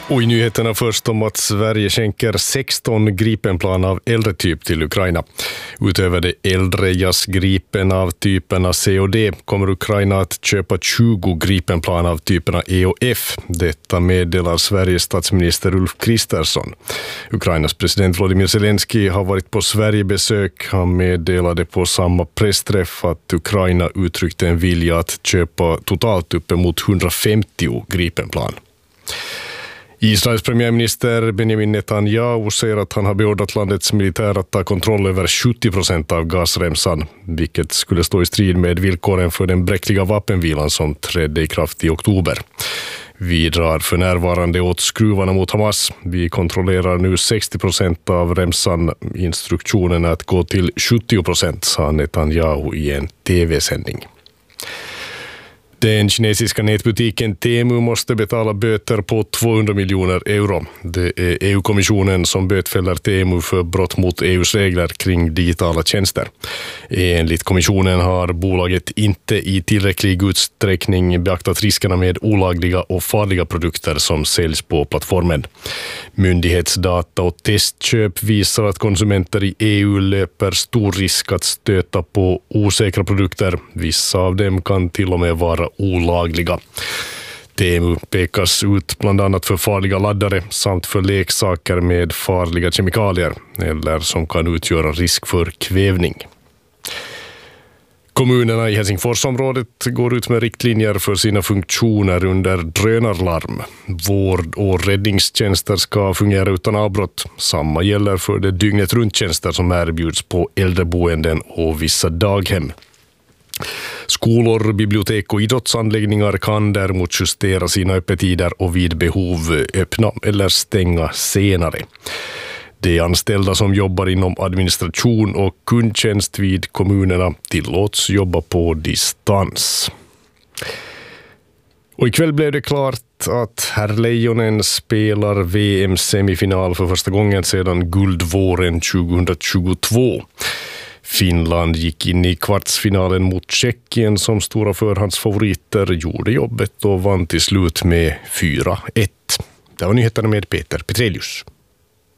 Och i nyheterna först om att Sverige skänker 16 Gripenplan av äldre typ till Ukraina. Utöver det äldre JAS Gripen av typerna C och D kommer Ukraina att köpa 20 Gripenplan av typerna E och F. Detta meddelar Sveriges statsminister Ulf Kristersson. Ukrainas president Volodymyr Zelensky har varit på Sverigebesök. Han meddelade på samma pressträff att Ukraina uttryckte en vilja att köpa totalt uppemot 150 Gripenplan. Israels premiärminister Benjamin Netanyahu säger att han har beordrat landets militär att ta kontroll över 70% av Gazaremsan, vilket skulle stå i strid med villkoren för den bräckliga vapenvilan som trädde i kraft i oktober. Vi drar för närvarande åt skruvarna mot Hamas. Vi kontrollerar nu 60% av remsan. Instruktionen är att gå till 70%, sa Netanyahu i en tv-sändning. Den kinesiska nätbutiken Temu måste betala böter på 200 miljoner euro. Det är EU-kommissionen som bötfäller Temu för brott mot EUs regler kring digitala tjänster. Enligt kommissionen har bolaget inte i tillräcklig utsträckning beaktat riskerna med olagliga och farliga produkter som säljs på plattformen. Myndighetsdata och testköp visar att konsumenter i EU löper stor risk att stöta på osäkra produkter. Vissa av dem kan till och med vara olagliga. Temu pekas ut bland annat för farliga laddare samt för leksaker med farliga kemikalier eller som kan utgöra risk för kvävning. Kommunerna i Helsingforsområdet går ut med riktlinjer för sina funktioner under drönarlarm. Vård- och räddningstjänster ska fungera utan avbrott. Samma gäller för de dygnet runttjänster som erbjuds på äldreboenden och vissa daghem. Skolor, bibliotek och idrottsanläggningar kan däremot justera sina öppettider och vid behov öppna eller stänga senare. De anställda som jobbar inom administration och kundtjänst vid kommunerna tillåts jobba på distans. Och ikväll blev det klart att herrlejonen spelar VM-semifinal för första gången sedan guldvåren 2022. Finland gick in i kvartsfinalen mot Tjeckien som stora förhandsfavoriter, gjorde jobbet och vann till slut med 4-1. Det var nyheterna med Peter Petrelius.